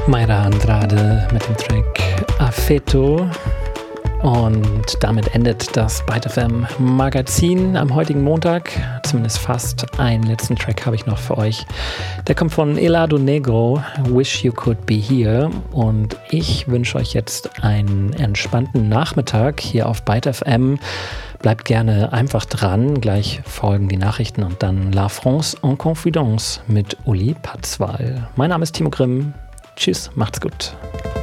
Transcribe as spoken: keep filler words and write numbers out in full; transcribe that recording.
Mayra Andrade mit dem Track Afeto. Und damit endet das Byte F M Magazin am heutigen Montag. Zumindest fast. Einen letzten Track habe ich noch für euch. Der kommt von Helado Negro, Wish You Could Be Here. Und ich wünsche euch jetzt einen entspannten Nachmittag hier auf Byte F M. Bleibt gerne einfach dran. Gleich folgen die Nachrichten und dann La France en Confidence mit Uli Patzwal. Mein Name ist Timo Grimm. Tschüss, macht's gut.